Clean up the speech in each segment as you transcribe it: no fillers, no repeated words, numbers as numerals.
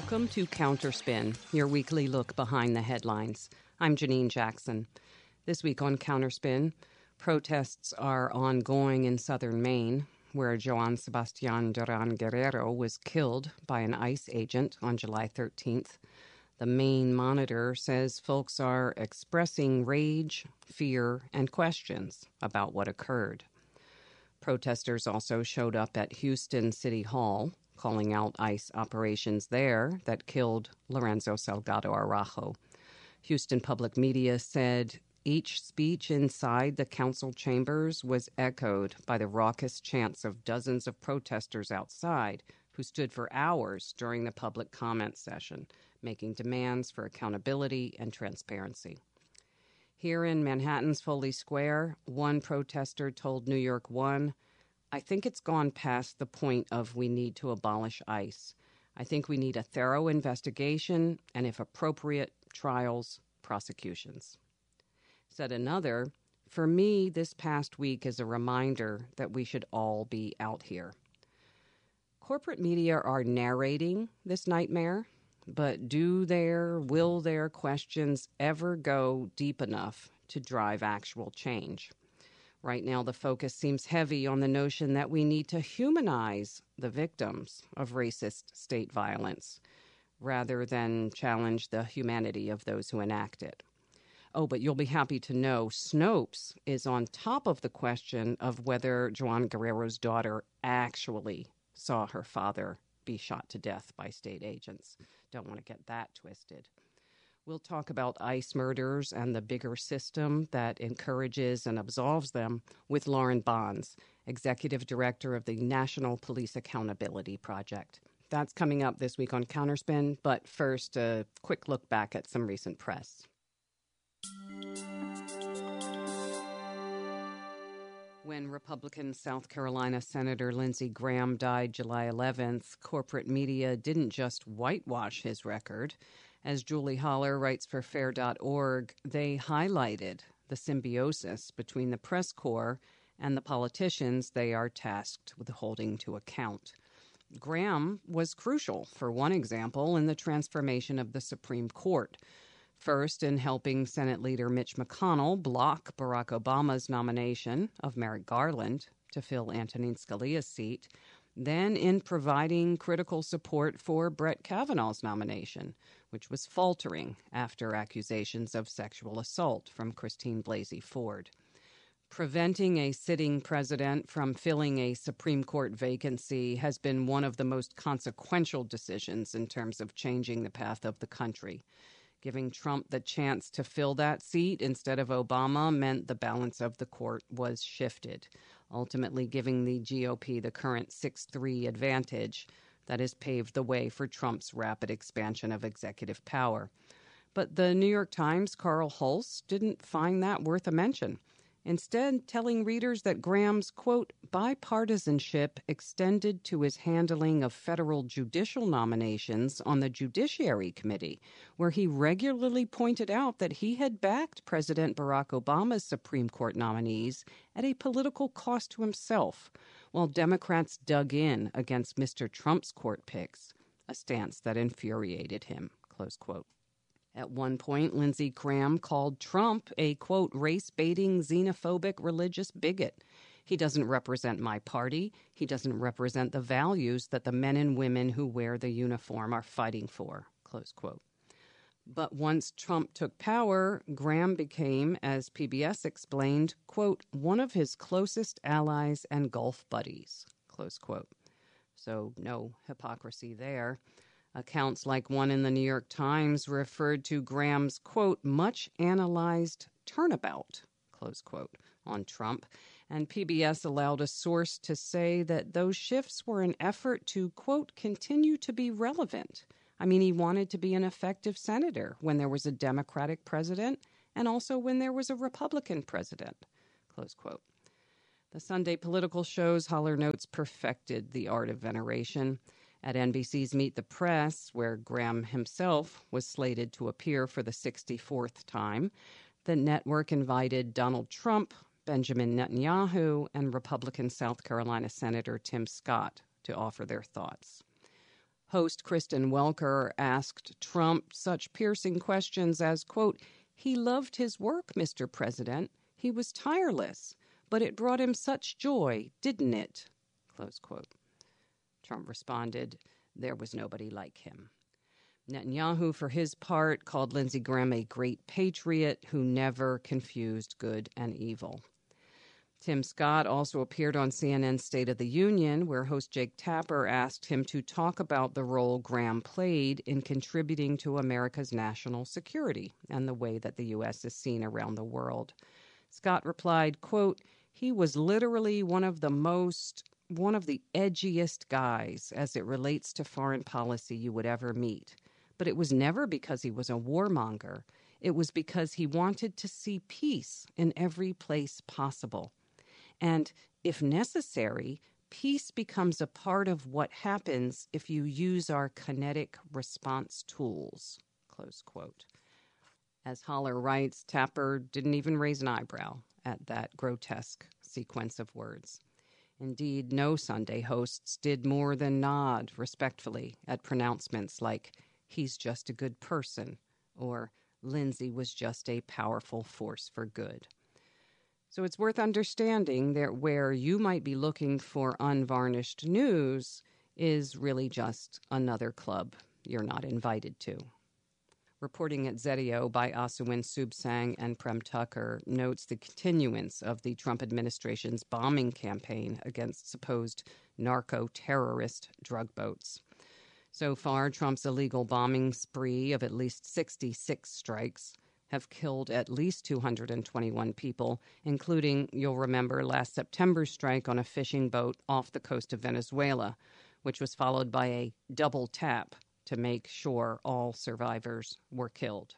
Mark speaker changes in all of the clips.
Speaker 1: Welcome to Counterspin, your weekly look behind the headlines. I'm Janine Jackson. This week on Counterspin, protests are ongoing in southern Maine, where Joan Sebastian Duran Guerrero was killed by an ICE agent on July 13th. The Maine Monitor says folks are expressing rage, fear, and questions about what occurred. Protesters also showed up at Houston City Hall, calling out ICE operations there that killed Lorenzo Salgado Araujo. Houston Public Media said each speech inside the council chambers was echoed by the raucous chants of dozens of protesters outside who stood for hours during the public comment session, making demands for accountability and transparency. Here in Manhattan's Foley Square, one protester told New York One, "I think it's gone past the point of we need to abolish ICE. I think we need a thorough investigation and, if appropriate, trials, prosecutions." Said another, "For me, this past week is a reminder that we should all be out here." Corporate media are narrating this nightmare, but will their questions ever go deep enough to drive actual change? Right now, the focus seems heavy on the notion that we need to humanize the victims of racist state violence rather than challenge the humanity of those who enact it. Oh, but you'll be happy to know Snopes is on top of the question of whether Joan Guerrero's daughter actually saw her father be shot to death by state agents. Don't want to get that twisted. We'll talk about ICE murders and the bigger system that encourages and absolves them with Lauren Bonds, Executive Director of the National Police Accountability Project. That's coming up this week on Counterspin, but first, a quick look back at some recent press. When Republican South Carolina Senator Lindsey Graham died July 11th, corporate media didn't just whitewash his record. As Julie Holler writes for Fair.org, they highlighted the symbiosis between the press corps and the politicians they are tasked with holding to account. Graham was crucial, for one example, in the transformation of the Supreme Court. First, in helping Senate Leader Mitch McConnell block Barack Obama's nomination of Merrick Garland to fill Antonin Scalia's seat, then in providing critical support for Brett Kavanaugh's nomination, which was faltering after accusations of sexual assault from Christine Blasey Ford. Preventing a sitting president from filling a Supreme Court vacancy has been one of the most consequential decisions in terms of changing the path of the country. Giving Trump the chance to fill that seat instead of Obama meant the balance of the court was shifted, ultimately giving the GOP the current 6-3 advantage that has paved the way for Trump's rapid expansion of executive power. But the New York Times' Carl Hulse didn't find that worth a mention, instead telling readers that Graham's, quote, bipartisanship extended to his handling of federal judicial nominations on the Judiciary Committee, where he regularly pointed out that he had backed President Barack Obama's Supreme Court nominees at a political cost to himself, while Democrats dug in against Mr. Trump's court picks, a stance that infuriated him, close quote. At one point, Lindsey Graham called Trump a, quote, race-baiting, xenophobic religious bigot. He doesn't represent my party. He doesn't represent the values that the men and women who wear the uniform are fighting for, close quote. But once Trump took power, Graham became, as PBS explained, quote, one of his closest allies and golf buddies, close quote. So no hypocrisy there. Accounts like one in the New York Times referred to Graham's, quote, much analyzed turnabout, close quote, on Trump. And PBS allowed a source to say that those shifts were an effort to, quote, continue to be relevant. I mean, he wanted to be an effective senator when there was a Democratic president and also when there was a Republican president, close quote. The Sunday political shows, Holler notes, perfected the art of veneration. At NBC's Meet the Press, where Graham himself was slated to appear for the 64th time, the network invited Donald Trump, Benjamin Netanyahu, and Republican South Carolina Senator Tim Scott to offer their thoughts. Host Kristen Welker asked Trump such piercing questions as, quote, "He loved his work, Mr. President. He was tireless, but it brought him such joy, didn't it?" Close quote. Trump responded, "There was nobody like him." Netanyahu, for his part, called Lindsey Graham a great patriot who never confused good and evil. Tim Scott also appeared on CNN's State of the Union, where host Jake Tapper asked him to talk about the role Graham played in contributing to America's national security and the way that the U.S. is seen around the world. Scott replied, quote, "He was literally one of the edgiest guys as it relates to foreign policy you would ever meet. But it was never because he was a warmonger. It was because he wanted to see peace in every place possible. And if necessary, peace becomes a part of what happens if you use our kinetic response tools." Close quote. As Haller writes, Tapper didn't even raise an eyebrow at that grotesque sequence of words. Indeed, no Sunday hosts did more than nod respectfully at pronouncements like, "He's just a good person," or "Lindsey was just a powerful force for good." So it's worth understanding that where you might be looking for unvarnished news is really just another club you're not invited to. Reporting at Zetio by Asawin Subsang and Prem Tucker notes the continuance of the Trump administration's bombing campaign against supposed narco-terrorist drug boats. So far, Trump's illegal bombing spree of at least 66 strikes have killed at least 221 people, including, you'll remember, last September's strike on a fishing boat off the coast of Venezuela, which was followed by a double tap to make sure all survivors were killed.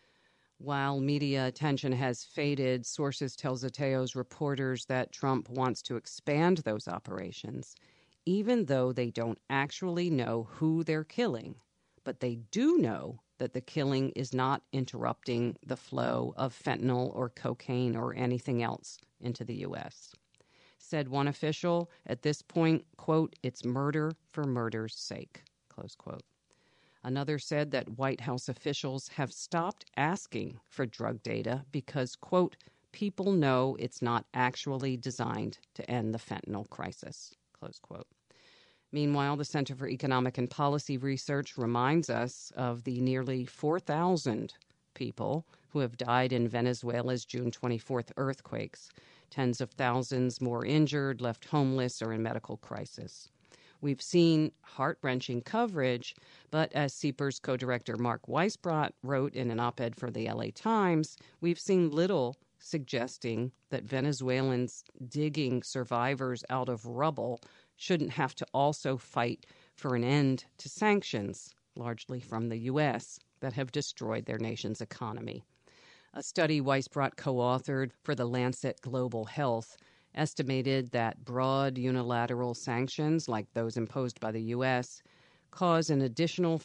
Speaker 1: While media attention has faded, sources tell Zeteo's reporters that Trump wants to expand those operations, even though they don't actually know who they're killing. But they do know that the killing is not interrupting the flow of fentanyl or cocaine or anything else into the U.S. Said one official, at this point, quote, "It's murder for murder's sake," close quote. Another said that White House officials have stopped asking for drug data because, quote, "people know it's not actually designed to end the fentanyl crisis," close quote. Meanwhile, the Center for Economic and Policy Research reminds us of the nearly 4,000 people who have died in Venezuela's June 24th earthquakes, tens of thousands more injured, left homeless, or in medical crisis. We've seen heart-wrenching coverage, but as CEPR's co-director Mark Weisbrot wrote in an op-ed for the LA Times, we've seen little suggesting that Venezuelans digging survivors out of rubble shouldn't have to also fight for an end to sanctions, largely from the U.S., that have destroyed their nation's economy. A study Weisbrot co-authored for the Lancet Global Health estimated that broad unilateral sanctions, like those imposed by the U.S., cause an additional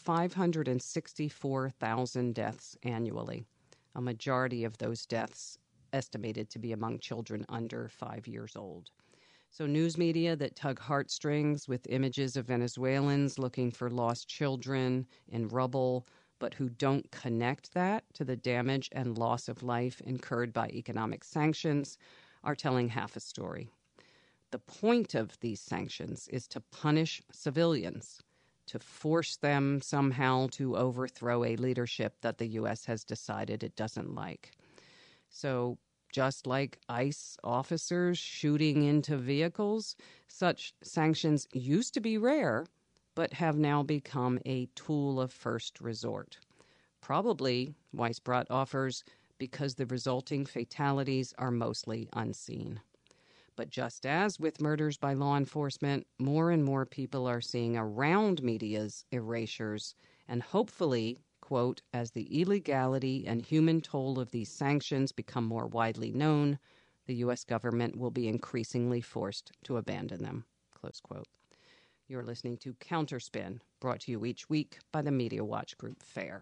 Speaker 1: 564,000 deaths annually, a majority of those deaths estimated to be among children under 5 years old. So news media that tug heartstrings with images of Venezuelans looking for lost children in rubble, but who don't connect that to the damage and loss of life incurred by economic sanctions, are telling half a story. The point of these sanctions is to punish civilians, to force them somehow to overthrow a leadership that the U.S. has decided it doesn't like. So just like ICE officers shooting into vehicles, such sanctions used to be rare, but have now become a tool of first resort. Probably, Weisbrot offers, because the resulting fatalities are mostly unseen. But just as with murders by law enforcement, more and more people are seeing around media's erasures, and hopefully, quote, "as the illegality and human toll of these sanctions become more widely known, the U.S. government will be increasingly forced to abandon them," close quote. You're listening to Counterspin, brought to you each week by the Media Watch Group FAIR.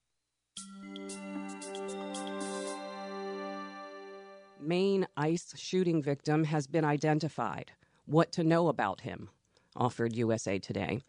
Speaker 1: Maine ICE shooting victim has been identified. What to know about him, offered USA Today.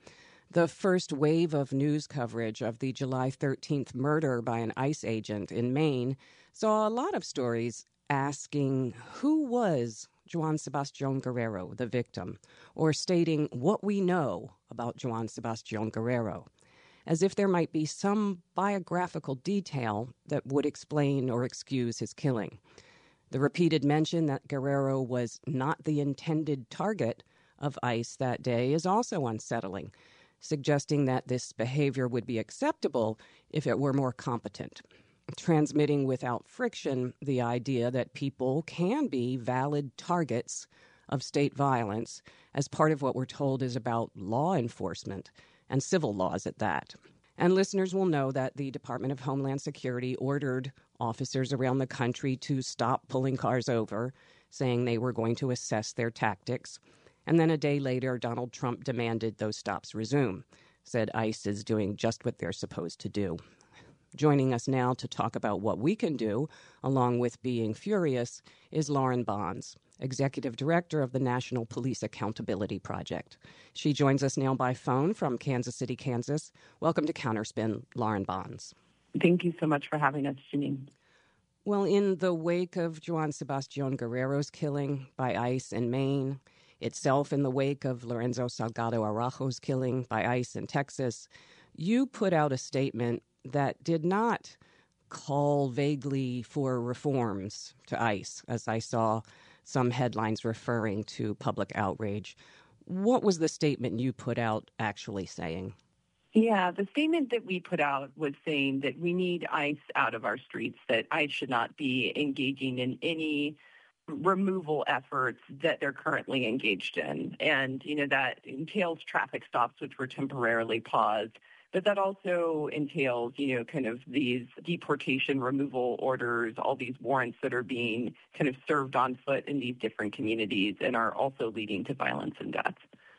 Speaker 1: The first wave of news coverage of the July 13th murder by an ICE agent in Maine saw a lot of stories asking who was Juan Sebastian Guerrero, the victim, or stating what we know about Juan Sebastian Guerrero, as if there might be some biographical detail that would explain or excuse his killing. The repeated mention that Guerrero was not the intended target of ICE that day is also unsettling, suggesting that this behavior would be acceptable if it were more competent, transmitting without friction the idea that people can be valid targets of state violence as part of what we're told is about law enforcement and civil laws at that. And listeners will know that the Department of Homeland Security ordered officers around the country to stop pulling cars over, saying they were going to assess their tactics. And then a day later, Donald Trump demanded those stops resume, said ICE is doing just what they're supposed to do. Joining us now to talk about what we can do, along with being furious, is Lauren Bonds, Executive Director of the National Police Accountability Project. She joins us now by phone from Kansas City, Kansas. Welcome to Counterspin, Lauren Bonds.
Speaker 2: Thank you so much for having us, Janine.
Speaker 1: Well, in the wake of Juan Sebastian Guerrero's killing by ICE in Maine, itself in the wake of Lorenzo Salgado Araujo's killing by ICE in Texas, you put out a statement that did not call vaguely for reforms to ICE, as I saw some headlines referring to public outrage. What was the statement you put out actually saying?
Speaker 2: Yeah, the statement that we put out was saying that we need ICE out of our streets, that ICE should not be engaging in any removal efforts that they're currently engaged in. And, that entails traffic stops, which were temporarily paused. But that also entails, kind of these deportation removal orders, all these warrants that are being kind of served on foot in these different communities and are also leading to violence and death.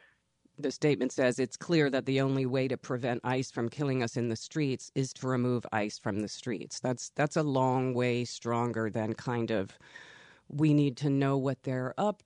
Speaker 1: The statement says it's clear that the only way to prevent ICE from killing us in the streets is to remove ICE from the streets. That's a long way stronger than kind of we need to know what they're up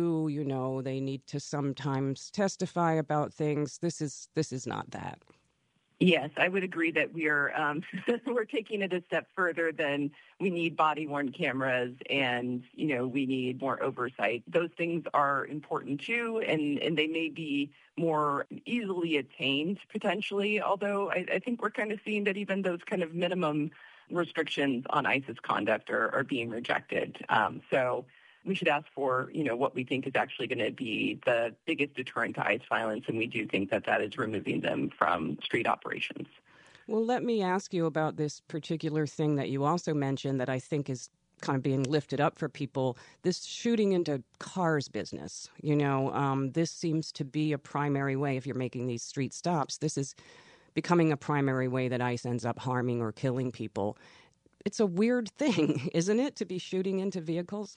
Speaker 1: to. They need to sometimes testify about things. This is not that.
Speaker 2: Yes, I would agree that we're taking it a step further than we need body-worn cameras and, we need more oversight. Those things are important too, and they may be more easily attained potentially, although I think we're kind of seeing that even those kind of minimum restrictions on ICE's conduct are being rejected. So we should ask for, what we think is actually going to be the biggest deterrent to ICE violence, and we do think that is removing them from street operations.
Speaker 1: Well, let me ask you about this particular thing that you also mentioned that I think is kind of being lifted up for people, this shooting into cars business. This seems to be a primary way, if you're making these street stops, this is becoming a primary way that ICE ends up harming or killing people. It's a weird thing, isn't it, to be shooting into vehicles?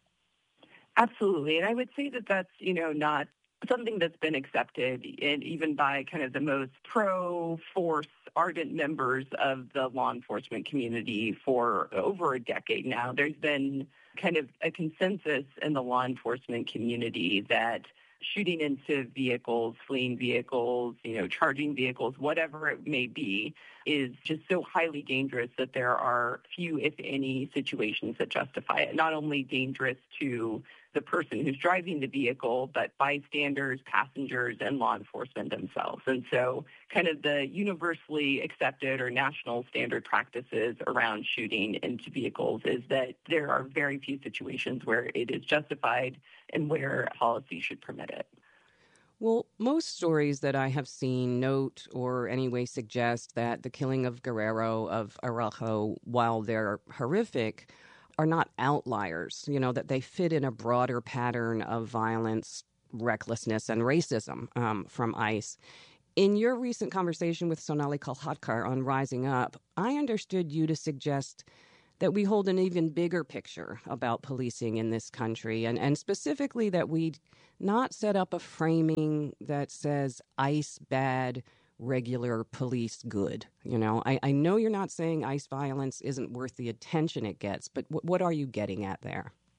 Speaker 2: Absolutely. And I would say that that's, not something that's been accepted and even by kind of the most pro-force ardent members of the law enforcement community for over a decade now. There's been kind of a consensus in the law enforcement community that shooting into vehicles, fleeing vehicles, charging vehicles, whatever it may be, is just so highly dangerous that there are few, if any, situations that justify it. Not only dangerous to the person who's driving the vehicle, but bystanders, passengers, and law enforcement themselves. And so kind of the universally accepted or national standard practices around shooting into vehicles is that there are very few situations where it is justified and where policy should permit it.
Speaker 1: Well, most stories that I have seen note or anyway suggest that the killing of Guerrero, of Araujo, while they're horrific, are not outliers, that they fit in a broader pattern of violence, recklessness, and racism from ICE. In your recent conversation with Sonali Kolhatkar on Rising Up, I understood you to suggest that we hold an even bigger picture about policing in this country, and specifically that we not set up a framing that says ICE bad, regular police good. I know you're not saying ICE violence isn't worth the attention it gets, but what are you getting at there?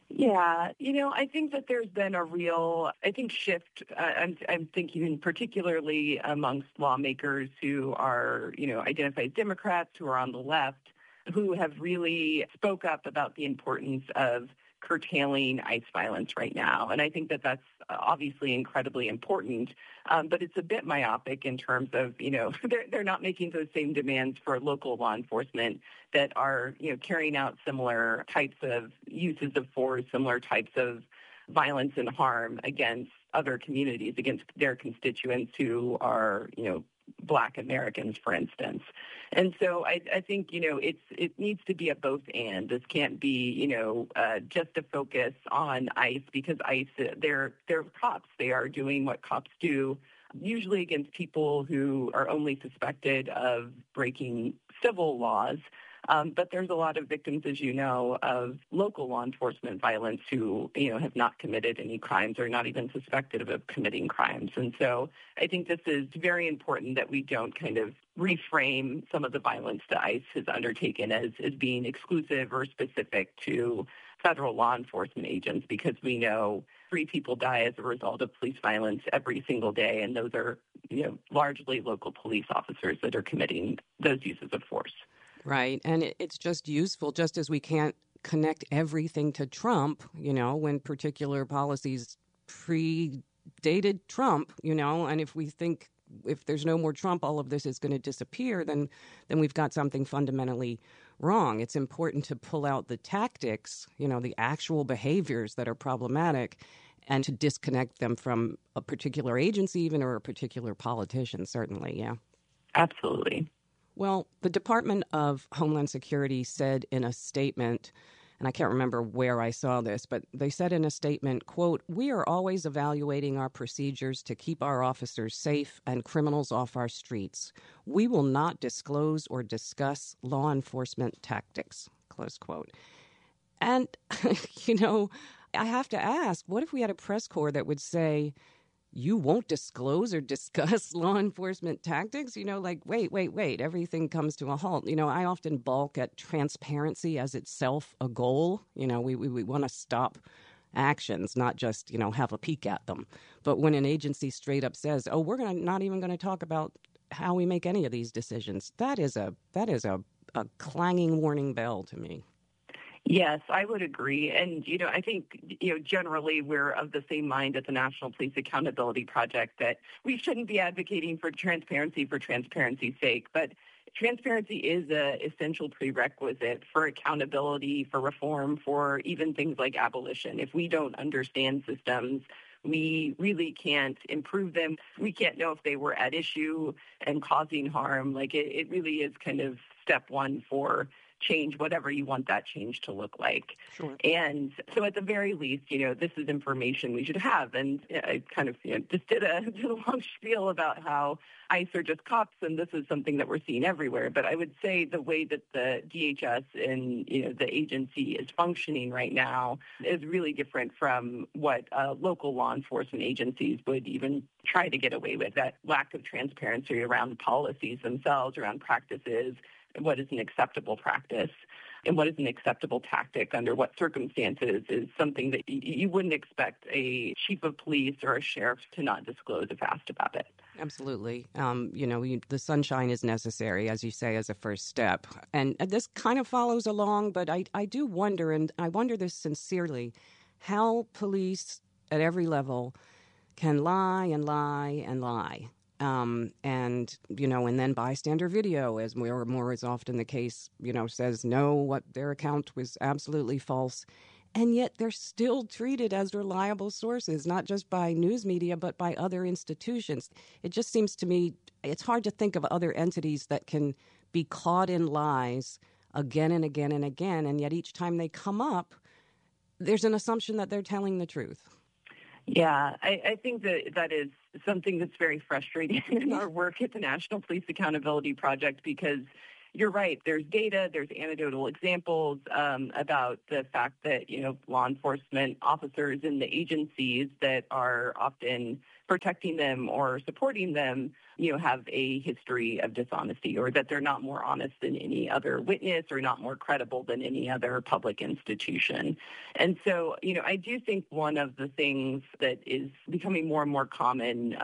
Speaker 2: Yeah, I think that there's been a real, shift. I'm thinking particularly amongst lawmakers who are, identified Democrats who are on the left, who have really spoke up about the importance of curtailing ICE violence right now. And I think that that's obviously incredibly important, but it's a bit myopic in terms of, they're not making those same demands for local law enforcement that are, carrying out similar types of uses of force, similar types of violence and harm against other communities, against their constituents who are, Black Americans, for instance. And so I think, it needs to be a both and. This can't be, just a focus on ICE, because ICE, they're cops. They are doing what cops do, usually against people who are only suspected of breaking civil laws. But there's a lot of victims, as you know, of local law enforcement violence who, have not committed any crimes or not even suspected of committing crimes. And so I think this is very important that we don't kind of reframe some of the violence that ICE has undertaken as being exclusive or specific to federal law enforcement agents, because we know 3 people die as a result of police violence every single day, and those are, largely local police officers that are committing those uses of force.
Speaker 1: Right. And it's just useful, just as we can't connect everything to Trump, when particular policies predated Trump, and if we think if there's no more Trump, all of this is going to disappear, then we've got something fundamentally wrong. It's important to pull out the tactics, the actual behaviors that are problematic, and to disconnect them from a particular agency even, or a particular politician, certainly, yeah.
Speaker 2: Absolutely.
Speaker 1: Well, the Department of Homeland Security said in a statement, and I can't remember where I saw this, but they said in a statement, quote, "We are always evaluating our procedures to keep our officers safe and criminals off our streets. We will not disclose or discuss law enforcement tactics," close quote. And, I have to ask, what if we had a press corps that would say, you won't disclose or discuss law enforcement tactics? Wait, everything comes to a halt. I often balk at transparency as itself a goal. We want to stop actions, not just, have a peek at them. But when an agency straight up says, oh, we're not even going to talk about how we make any of these decisions, that is a clanging warning bell to me.
Speaker 2: Yes, I would agree. And, I think, generally we're of the same mind at the National Police Accountability Project that we shouldn't be advocating for transparency's sake. But transparency is an essential prerequisite for accountability, for reform, for even things like abolition. If we don't understand systems, we really can't improve them. We can't know if they were at issue and causing harm. It really is kind of step one for change, whatever you want that change to look like.
Speaker 1: Sure.
Speaker 2: And so at the very least, this is information we should have. And I kind of just did a long spiel about how ICE are just cops, and this is something that we're seeing everywhere. But I would say the way that the DHS and the agency is functioning right now is really different from what local law enforcement agencies would even try to get away with. That lack of transparency around policies themselves, around practices, what is an acceptable practice and what is an acceptable tactic under what circumstances is something that you wouldn't expect a chief of police or a sheriff to not disclose if asked about it.
Speaker 1: Absolutely. The sunshine is necessary, as you say, as a first step. And this kind of follows along, but I do wonder, and I wonder this sincerely, how police at every level can lie and lie and lie. And then bystander video, as more is often the case, says no, what their account was absolutely false. And yet they're still treated as reliable sources, not just by news media, but by other institutions. It just seems to me it's hard to think of other entities that can be caught in lies again and again and again. And yet each time they come up, there's an assumption that they're telling the truth.
Speaker 2: Yeah, I think that is something that's very frustrating in our work at the National Police Accountability Project, because you're right. There's data, there's anecdotal examples about the fact that, law enforcement officers in the agencies that are often protecting them or supporting them, have a history of dishonesty, or that they're not more honest than any other witness or not more credible than any other public institution. And so, I do think one of the things that is becoming more and more common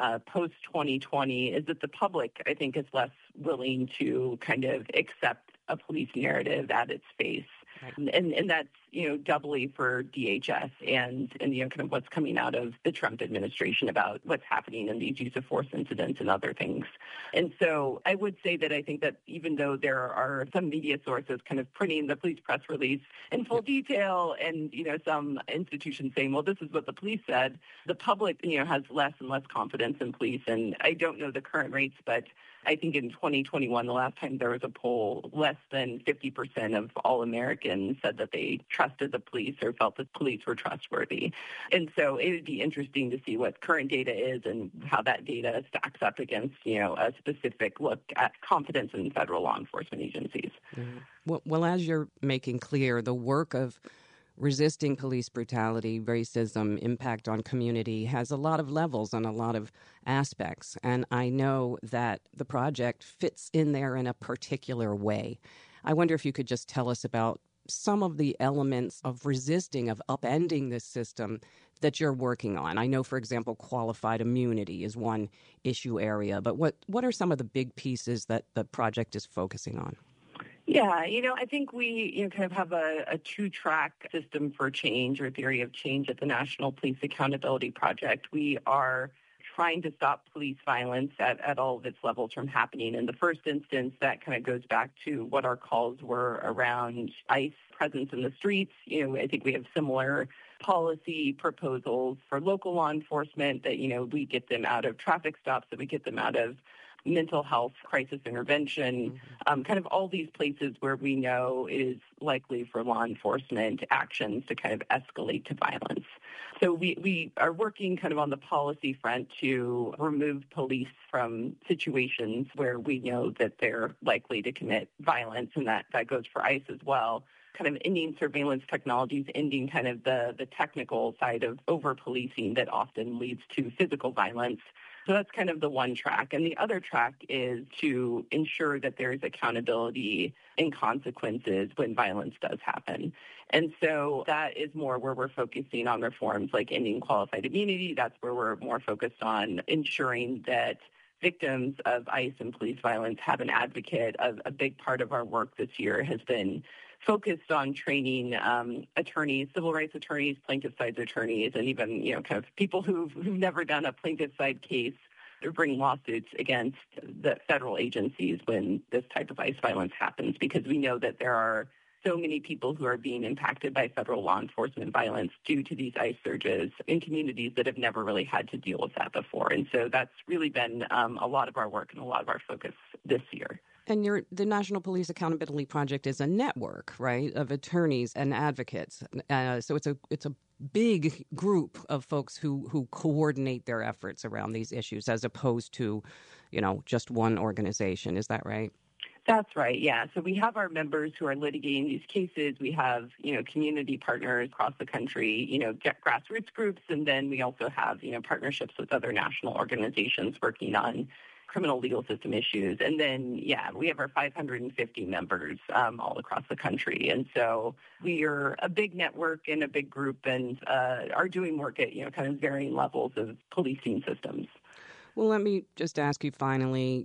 Speaker 2: post-2020 is that the public, I think, is less willing to kind of accept a police narrative at its face. Right. And that's, doubly for DHS and kind of what's coming out of the Trump administration about what's happening in these use of force incidents and other things. And so I would say that I think that even though there are some media sources kind of printing the police press release in full detail and, some institutions saying, well, this is what the police said, the public, has less and less confidence in police. And I don't know the current rates, but I think in 2021, the last time there was a poll, less than 50% of all Americans said that they trusted the police or felt that police were trustworthy. And so it would be interesting to see what current data is and how that data stacks up against, a specific look at confidence in federal law enforcement agencies.
Speaker 1: Mm-hmm. Well, as you're making clear, the work of resisting police brutality, racism, impact on community has a lot of levels and a lot of aspects. And I know that the project fits in there in a particular way. I wonder if you could just tell us about some of the elements of resisting, of upending this system that you're working on. I know, for example, qualified immunity is one issue area, but what are some of the big pieces that the project is focusing on?
Speaker 2: Yeah, I think we kind of have a two-track system for change or theory of change at the National Police Accountability Project. We are trying to stop police violence at all of its levels from happening. In the first instance, that kind of goes back to what our calls were around ICE presence in the streets. I think we have similar policy proposals for local law enforcement that, we get them out of traffic stops, that we get them out of mental health crisis intervention, kind of all these places where we know it is likely for law enforcement actions to kind of escalate to violence. So we are working kind of on the policy front to remove police from situations where we know that they're likely to commit violence, and that goes for ICE as well. Kind of ending surveillance technologies, ending kind of the technical side of over-policing that often leads to physical violence. So that's kind of the one track. And the other track is to ensure that there is accountability and consequences when violence does happen. And so that is more where we're focusing on reforms like ending qualified immunity. That's where we're more focused on ensuring that victims of ICE and police violence have an advocate. A big part of our work this year has been focused on training attorneys, civil rights attorneys, plaintiff side attorneys, and even, kind of people who've never done a plaintiff side case or bring lawsuits against the federal agencies when this type of ICE violence happens, because we know that there are so many people who are being impacted by federal law enforcement violence due to these ICE surges in communities that have never really had to deal with that before. And so that's really been a lot of our work and a lot of our focus this year.
Speaker 1: And the National Police Accountability Project is a network, right, of attorneys and advocates. So it's a big group of folks who coordinate their efforts around these issues, as opposed to, just one organization. Is that right?
Speaker 2: That's right, yeah. So we have our members who are litigating these cases. We have, community partners across the country, grassroots groups, and then we also have, partnerships with other national organizations working on criminal legal system issues. And then, we have our 550 members all across the country. And so we are a big network and a big group and are doing work at, kind of varying levels of policing systems.
Speaker 1: Well, let me just ask you finally,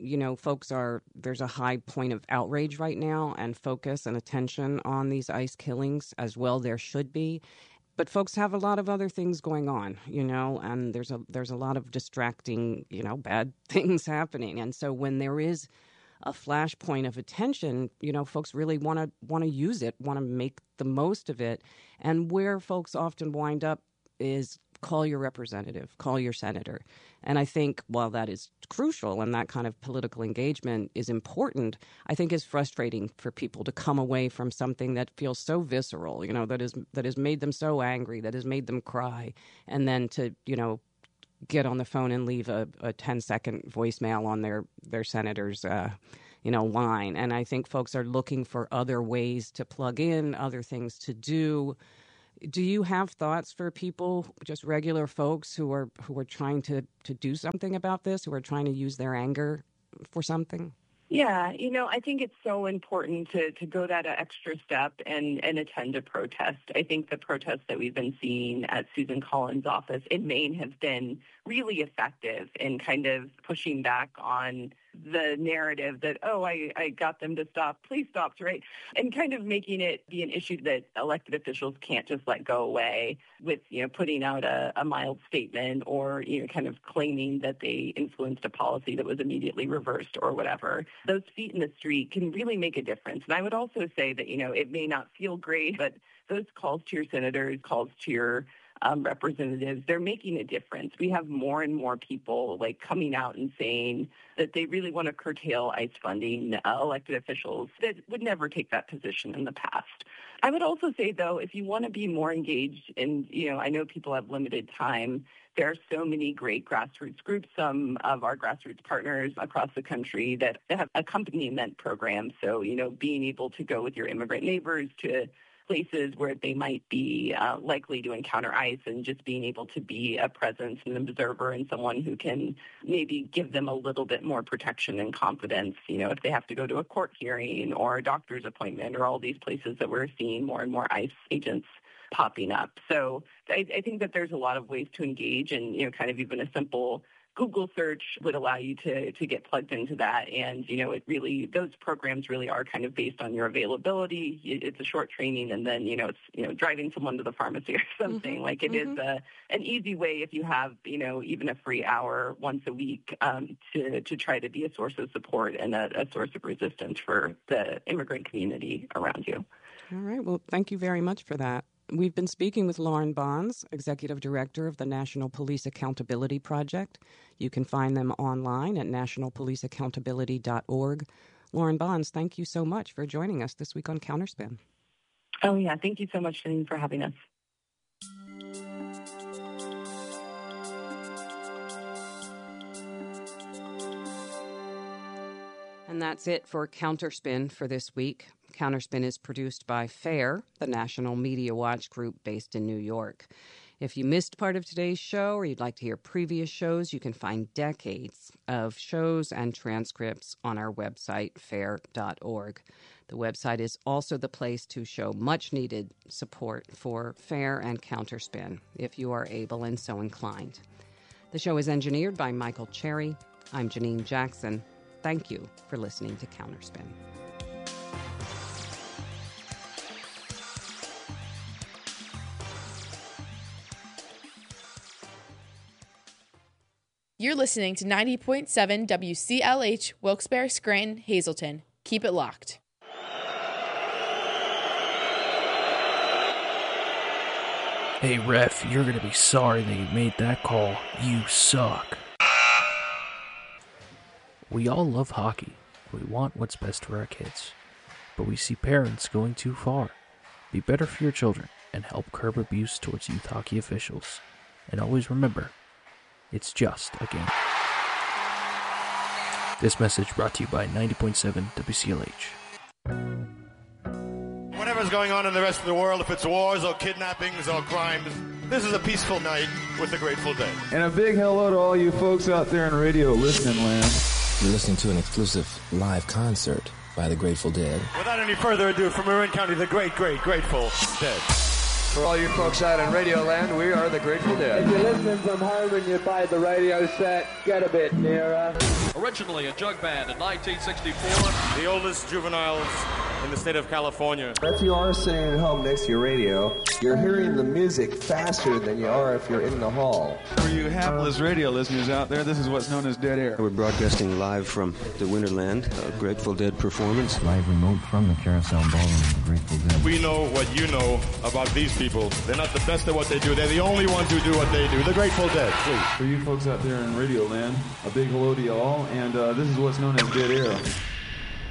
Speaker 1: there's a high point of outrage right now and focus and attention on these ICE killings as well. There should be. But folks have a lot of other things going on, and there's a lot of distracting, bad things happening. And so when there is a flashpoint of attention, folks really want to use it, want to make the most of it. And where folks often wind up is call your representative, call your senator. And I think while that is crucial and that kind of political engagement is important, I think it's frustrating for people to come away from something that feels so visceral, that has made them so angry, that has made them cry, and then to, get on the phone and leave a 10-second voicemail on their senator's line. And I think folks are looking for other ways to plug in, other things to do. Do you have thoughts for people, just regular folks who are trying to do something about this, who are trying to use their anger for something?
Speaker 2: Yeah, I think it's so important to go that extra step and attend a protest. I think the protests that we've been seeing at Susan Collins' office in Maine have been really effective in kind of pushing back on the narrative that, I got them to stop, please stop, right? And kind of making it be an issue that elected officials can't just let go away with, putting out a mild statement or, kind of claiming that they influenced a policy that was immediately reversed or whatever. Those feet in the street can really make a difference. And I would also say that, it may not feel great, but those calls to your senators, calls to your representatives, they're making a difference. We have more and more people coming out and saying that they really want to curtail ICE funding, elected officials that would never take that position in the past. I would also say, though, if you want to be more engaged, and, I know people have limited time, there are so many great grassroots groups, some of our grassroots partners across the country that have accompaniment programs. So, being able to go with your immigrant neighbors to places where they might be likely to encounter ICE and just being able to be a presence and an observer and someone who can maybe give them a little bit more protection and confidence, if they have to go to a court hearing or a doctor's appointment or all these places that we're seeing more and more ICE agents popping up. So I think that there's a lot of ways to engage, and, kind of even a simple Google search would allow you to get plugged into that. And, those programs really are kind of based on your availability. It's a short training, and then, it's, driving someone to the pharmacy or something. It is an easy way, if you have, even a free hour once a week, to try to be a source of support and a source of resistance for the immigrant community around you.
Speaker 1: All right. Well, thank you very much for that. We've been speaking with Lauren Bonds, Executive Director of the National Police Accountability Project. You can find them online at nationalpoliceaccountability.org. Lauren Bonds, thank you so much for joining us this week on Counterspin.
Speaker 2: Oh, yeah. Thank you so much, Janine, for having us.
Speaker 1: And that's it for Counterspin for this week. Counterspin is produced by FAIR, the National Media Watch group based in New York. If you missed part of today's show or you'd like to hear previous shows, you can find decades of shows and transcripts on our website, fair.org. The website is also the place to show much-needed support for FAIR and Counterspin, if you are able and so inclined. The show is engineered by Michael Cherry. I'm Janine Jackson. Thank you for listening to Counterspin.
Speaker 3: You're listening to 90.7 WCLH, Wilkes-Barre, Scranton, Hazleton. Keep it locked.
Speaker 4: Hey, ref, you're going to be sorry that you made that call. You suck. We all love hockey. We want what's best for our kids. But we see parents going too far. Be better for your children and help curb abuse towards youth hockey officials. And always remember, it's just a game. This message brought to you by 90.7 WCLH.
Speaker 5: Whatever's going on in the rest of the world, if it's wars or kidnappings or crimes, this is a peaceful night with the Grateful Dead.
Speaker 6: And a big hello to all you folks out there in radio listening land.
Speaker 7: You're listening to an exclusive live concert by the Grateful Dead.
Speaker 5: Without any further ado, from Marin County, the Grateful Dead.
Speaker 6: For all you folks out in radio land, we are the Grateful Dead.
Speaker 8: If you're listening from home and you buy the radio set, get a bit nearer.
Speaker 9: Originally a jug band in 1964.
Speaker 5: The oldest juveniles in the state of California.
Speaker 10: If you are sitting at home next to your radio, you're hearing the music faster than you are if you're in the hall.
Speaker 6: For you hapless radio listeners out there, this is what's known as dead air.
Speaker 11: We're broadcasting live from the Winterland, a Grateful Dead performance.
Speaker 12: Live remote from the Carousel Ballroom of the Grateful Dead.
Speaker 5: We know what you know about these people. They're not the best at what they do. They're the only ones who do what they do. The Grateful Dead, please.
Speaker 6: For you folks out there in radio land, a big hello to you all, and this is what's known as dead air.